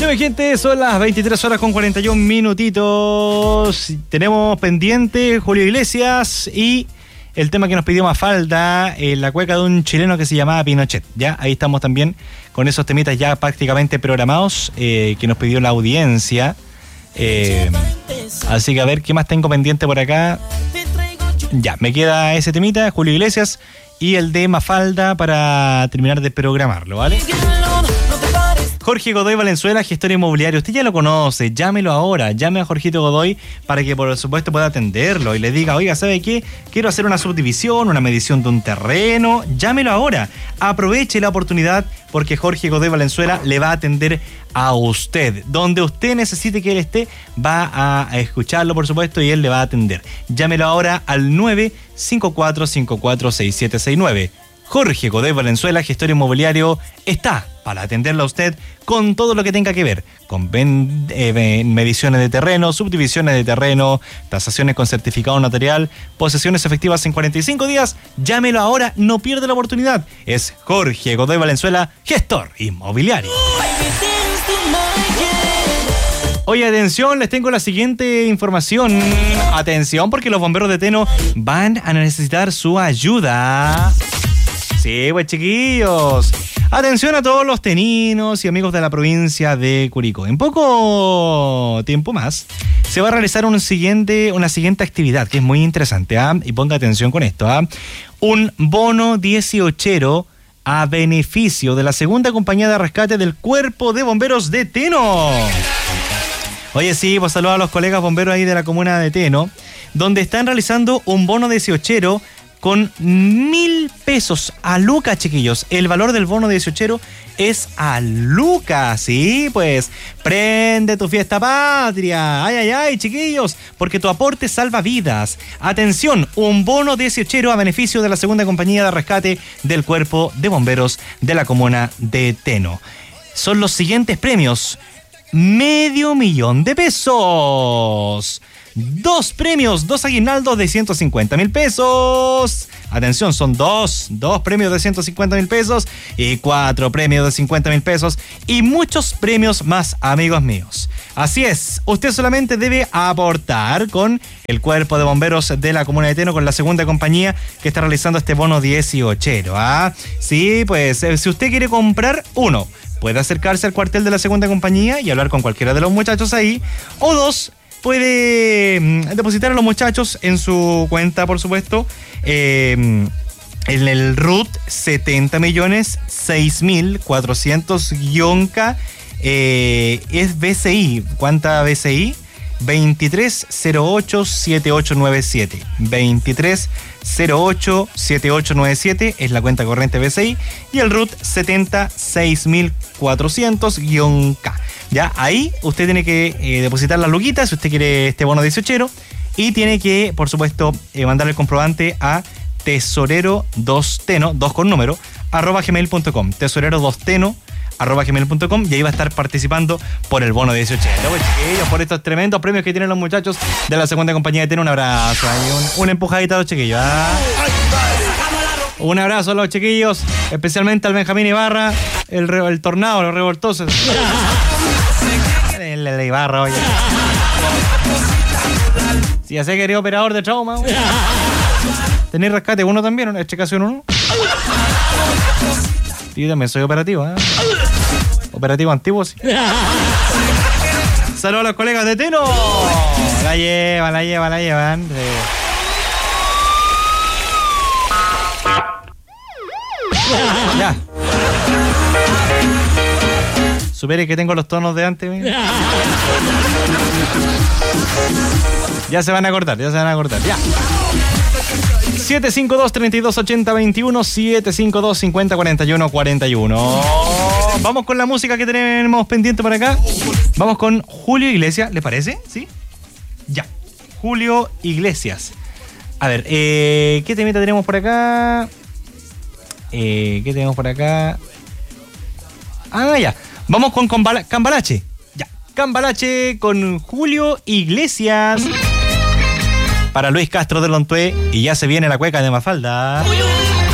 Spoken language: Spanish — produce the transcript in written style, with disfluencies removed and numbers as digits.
Ya mi gente, son las 23 horas con 41 minutitos. Tenemos pendiente Julio Iglesias y el tema que nos pidió Mafalda, la cueca de un chileno que se llamaba Pinochet. Ya, ahí estamos también con esos temitas ya prácticamente programados que nos pidió la audiencia. Así que a ver, ¿qué más tengo pendiente por acá? Ya, me queda ese temita, Julio Iglesias, y el de Mafalda para terminar de programarlo, ¿vale? Jorge Godoy Valenzuela, gestor inmobiliario. Usted ya lo conoce, llámelo ahora, llame a Jorgito Godoy para que por supuesto pueda atenderlo y le diga, oiga, ¿sabe qué? Quiero hacer una subdivisión, una medición de un terreno. Llámelo ahora, aproveche la oportunidad porque Jorge Godoy Valenzuela le va a atender a usted. Donde usted necesite que él esté, va a escucharlo por supuesto y él le va a atender. Llámelo ahora al 954546769. Jorge Godoy Valenzuela, gestor inmobiliario, está para atenderla a usted con todo lo que tenga que ver con mediciones de terreno, subdivisiones de terreno, tasaciones con certificado notarial, posesiones efectivas en 45 días. Llámelo ahora, no pierda la oportunidad. Es Jorge Godoy Valenzuela, gestor inmobiliario. Oye, atención, les tengo la siguiente información. Atención, porque los bomberos de Teno van a necesitar su ayuda. Sí, pues chiquillos, atención a todos los teninos y amigos de la provincia de Curicó. En poco tiempo más se va a realizar una siguiente actividad que es muy interesante, ¿ah? Y ponga atención con esto, ¿ah? Un bono 18ero a beneficio de la segunda compañía de rescate del Cuerpo de Bomberos de Teno. Oye, sí, pues saludos a los colegas bomberos ahí de la comuna de Teno, donde están realizando un bono 18ero con 1.000 pesos a lucas, chiquillos. El valor del bono 18ero es a lucas, sí, pues prende tu fiesta patria. Ay, ay, ay, chiquillos, porque tu aporte salva vidas. Atención, un bono 18ero a beneficio de la segunda compañía de rescate del Cuerpo de Bomberos de la comuna de Teno. Son los siguientes premios: $500,000 de pesos. 2 premios, 2 aguinaldos de 150,000 pesos. Atención, son dos premios de 150,000 pesos y 4 premios de 50,000 pesos y muchos premios más, amigos míos. Así es, usted solamente debe aportar con el Cuerpo de Bomberos de la comuna de Teno, con la segunda compañía que está realizando este bono 18ero. ¿Ah? Sí, pues si usted quiere comprar uno, puede acercarse al cuartel de la segunda compañía y hablar con cualquiera de los muchachos ahí, o 2, puede depositar a los muchachos en su cuenta, por supuesto, en el RUT 70.006.400-K, es BCI. ¿Cuánta BCI? 23087897. 23087897 es la cuenta corriente BCI y el RUT 76.400-K. Ya, ahí usted tiene que depositar las luquitas si usted quiere este bono 18ero y tiene que, por supuesto, mandar el comprobante a tesorero2teno, 2 con número, @gmail.com, tesorero2teno @gmail.com, y ahí va a estar participando por el bono 18. Pues, chiquillos, por estos tremendos premios que tienen los muchachos de la segunda compañía de Teno. Un abrazo, una empujadita a los chiquillos. ¿Ah? Un abrazo a los chiquillos, especialmente al Benjamín Ibarra, el tornado, los revoltosos. El Ibarra, oye. Si ya sé que eres operador de trauma, oye. ¿Tenés rescate uno también? ¿En este caso uno? Yo también soy operativo, ¿eh? Operativo antiguo, sí. Saludos a los colegas de Teno. La llevan. Ya. Supere que tengo los tonos de antes. Ya se van a acordar, ya. 752-3280-21, 752-5041-41. Vamos con la música que tenemos pendiente por acá. Vamos con Julio Iglesias, ¿le parece? ¿Sí? Ya. Julio Iglesias. A ver, ¿qué temita tenemos por acá? Ah, ya. Vamos con Cambalache. Ya. Cambalache con Julio Iglesias. Para Luis Castro de Lontué, y ya se viene la cueca de Mafalda.